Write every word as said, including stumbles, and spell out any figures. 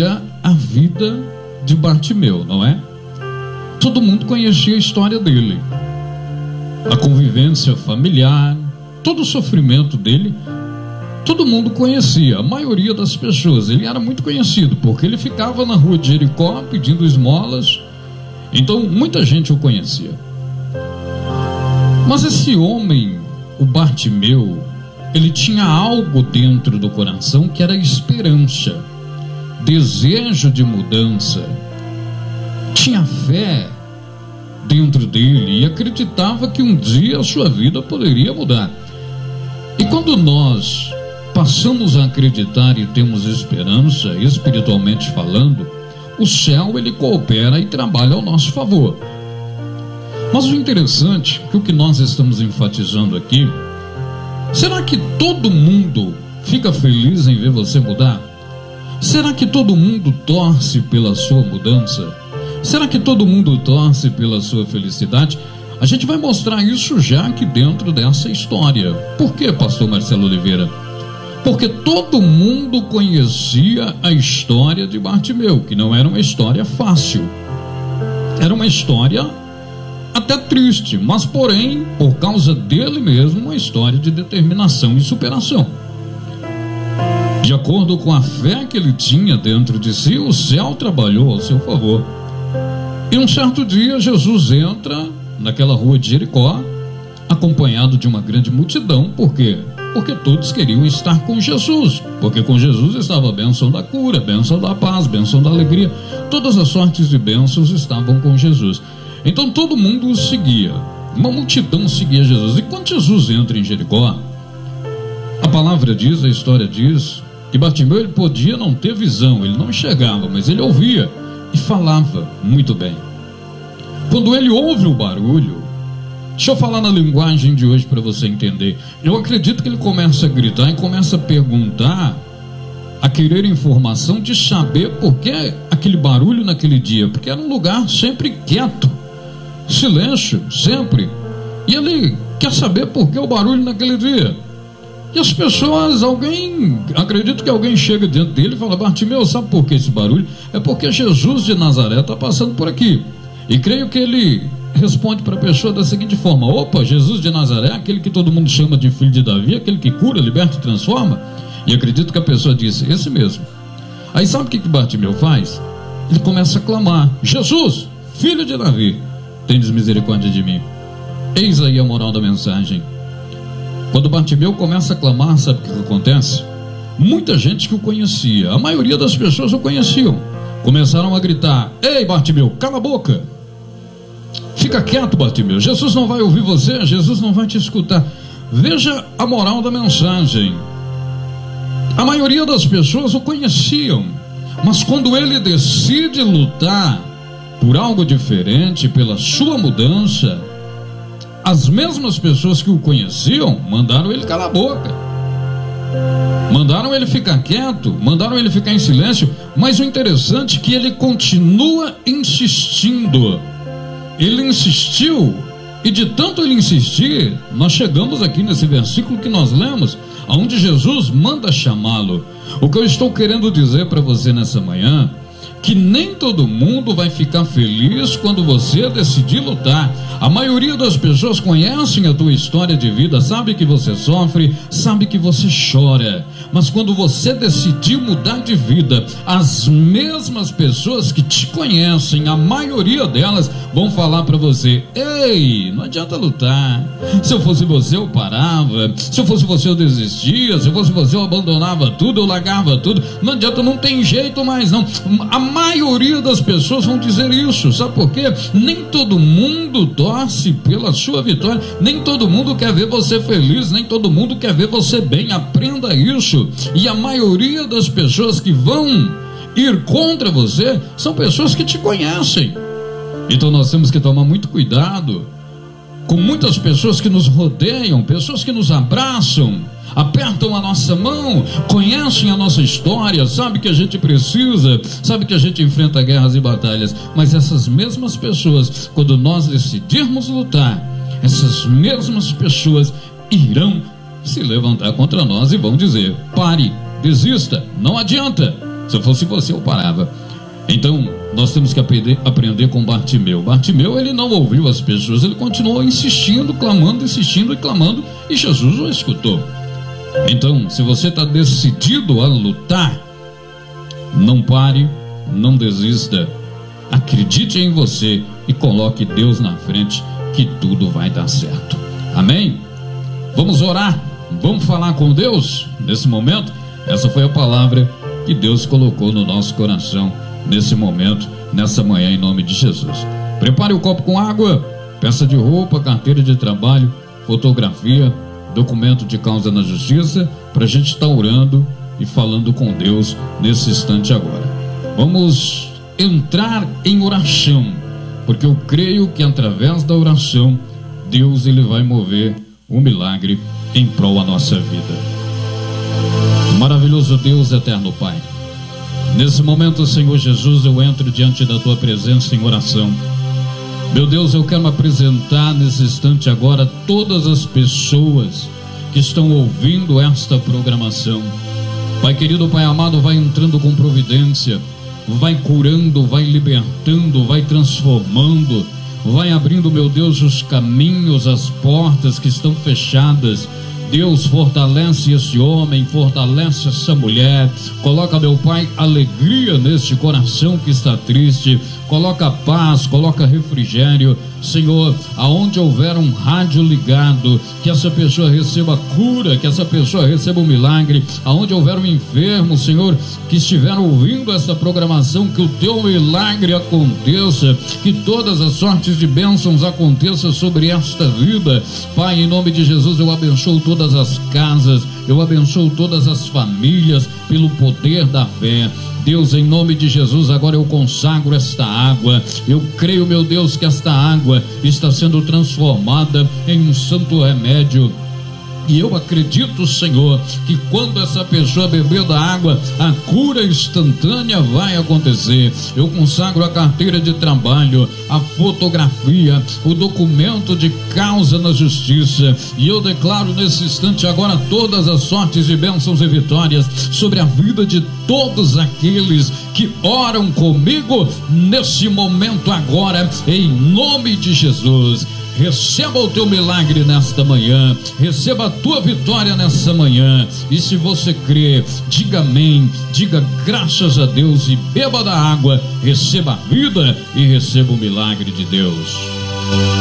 conhecia a vida de Bartimeu, não é? Todo mundo conhecia a história dele, a convivência familiar, todo o sofrimento dele. Todo mundo conhecia, a maioria das pessoas. Ele era muito conhecido, porque ele ficava na rua de Jericó pedindo esmolas. Então muita gente o conhecia. Mas esse homem, o Bartimeu, ele tinha algo dentro do coração que era esperança, desejo de mudança. Tinha fé dentro dele e acreditava que um dia a sua vida poderia mudar. E quando nós passamos a acreditar e temos esperança, espiritualmente falando, o céu ele coopera e trabalha ao nosso favor. Mas o interessante é que o que nós estamos enfatizando aqui, será que todo mundo fica feliz em ver você mudar? Será que todo mundo torce pela sua mudança? Será que todo mundo torce pela sua felicidade? A gente vai mostrar isso já aqui dentro dessa história. Por que, pastor Marcelo Oliveira? Porque todo mundo conhecia a história de Bartimeu, que não era uma história fácil. Era uma história até triste, mas porém, por causa dele mesmo, uma história de determinação e superação. De acordo com a fé que ele tinha dentro de si, o céu trabalhou ao seu favor. E um certo dia, Jesus entra naquela rua de Jericó, acompanhado de uma grande multidão. Por quê? Porque todos queriam estar com Jesus, porque com Jesus estava a bênção da cura, a bênção da paz, a bênção da alegria. Todas as sortes de bênçãos estavam com Jesus. Então todo mundo o seguia, uma multidão seguia Jesus. E quando Jesus entra em Jericó, a palavra diz, a história diz, que Bartimeu ele podia não ter visão, ele não enxergava, mas ele ouvia e falava muito bem. Quando ele ouve o barulho, deixa eu falar na linguagem de hoje para você entender. Eu acredito que ele começa a gritar e começa a perguntar, a querer informação de saber por que aquele barulho naquele dia, porque era um lugar sempre quieto, silêncio, sempre. E ele quer saber por que o barulho naquele dia. E as pessoas, alguém, acredito que alguém chega diante dele e fala: Bartimeu, sabe por que esse barulho? É porque Jesus de Nazaré está passando por aqui. E creio que ele responde para a pessoa da seguinte forma: opa, Jesus de Nazaré, aquele que todo mundo chama de filho de Davi, aquele que cura, liberta e transforma. E acredito que a pessoa disse: esse mesmo. Aí sabe o que que Bartimeu faz? Ele começa a clamar: Jesus, filho de Davi, tendes misericórdia de mim. Eis aí a moral da mensagem. Quando Bartimeu começa a clamar, sabe o que que acontece? Muita gente que o conhecia, a maioria das pessoas o conheciam, começaram a gritar: ei Bartimeu, cala a boca, fica quieto Bartimeu, Jesus não vai ouvir você, Jesus não vai te escutar. Veja a moral da mensagem. A maioria das pessoas o conheciam, mas quando ele decide lutar por algo diferente, pela sua mudança, as mesmas pessoas que o conheciam mandaram ele calar a boca, mandaram ele ficar quieto, mandaram ele ficar em silêncio. Mas o interessante é que ele continua insistindo. Ele insistiu, e de tanto ele insistir, nós chegamos aqui nesse versículo que nós lemos, onde Jesus manda chamá-lo. O que eu estou querendo dizer para você nessa manhã, que nem todo mundo vai ficar feliz quando você decidir lutar. A maioria das pessoas conhecem a tua história de vida, sabe que você sofre, sabe que você chora, mas quando você decidir mudar de vida, as mesmas pessoas que te conhecem, a maioria delas vão falar para você: ei, não adianta lutar, se eu fosse você eu parava, se eu fosse você eu desistia, se eu fosse você eu abandonava tudo, eu largava tudo, não adianta, não tem jeito mais não. A maioria das pessoas vão dizer isso, sabe por quê? Nem todo mundo torce pela sua vitória, nem todo mundo quer ver você feliz, nem todo mundo quer ver você bem. Aprenda isso. E a maioria das pessoas que vão ir contra você são pessoas que te conhecem. Então nós temos que tomar muito cuidado com muitas pessoas que nos rodeiam, pessoas que nos abraçam, apertam a nossa mão, conhecem a nossa história, sabe que a gente precisa, sabe que a gente enfrenta guerras e batalhas, mas essas mesmas pessoas, quando nós decidirmos lutar, essas mesmas pessoas irão se levantar contra nós e vão dizer: pare, desista, não adianta, Se eu fosse você, eu parava. Então, nós temos que aprender, aprender com Bartimeu. Bartimeu, ele não ouviu as pessoas, ele continuou insistindo, clamando, insistindo e clamando, e Jesus o escutou. Então, se você está decidido a lutar, não pare, não desista, acredite em você e coloque Deus na frente, que tudo vai dar certo. Amém? Vamos orar, vamos falar com Deus nesse momento. Essa foi a palavra que Deus colocou no nosso coração nesse momento, nessa manhã, em nome de Jesus. Prepare o copo com água, peça de roupa, carteira de trabalho, fotografia, documento de causa na justiça, para a gente estar orando e falando com Deus nesse instante agora. Vamos entrar em oração, porque eu creio que através da oração Deus, ele vai mover um milagre em prol da nossa vida. Maravilhoso Deus, eterno Pai, nesse momento, Senhor Jesus, eu entro diante da tua presença em oração. Meu Deus, eu quero apresentar nesse instante agora todas as pessoas que estão ouvindo esta programação. Pai querido, Pai amado, vai entrando com providência, vai curando, vai libertando, vai transformando, vai abrindo, meu Deus, os caminhos, as portas que estão fechadas. Deus, fortalece esse homem, fortalece essa mulher, coloca, meu Pai, alegria neste coração que está triste, coloca paz, coloca refrigério, Senhor, aonde houver um rádio ligado, que essa pessoa receba cura, que essa pessoa receba um milagre, aonde houver um enfermo, Senhor, que estiver ouvindo essa programação, que o teu milagre aconteça, que todas as sortes de bênçãos aconteçam sobre esta vida. Pai, em nome de Jesus, eu abençoo todas as casas, eu abençoo todas as famílias, pelo poder da fé. Deus, em nome de Jesus, agora eu consagro esta água. Eu creio, meu Deus, que esta água está sendo transformada em um santo remédio. E eu acredito, Senhor, que quando essa pessoa beber da água, a cura instantânea vai acontecer. Eu consagro a carteira de trabalho, a fotografia, o documento de causa na justiça, e eu declaro nesse instante agora todas as sortes e bênçãos e vitórias sobre a vida de todos aqueles que oram comigo nesse momento agora, em nome de Jesus. Receba o teu milagre nesta manhã, receba a tua vitória nessa manhã, e se você crê, diga amém, diga graças a Deus e beba da água, receba a vida e receba o milagre de Deus.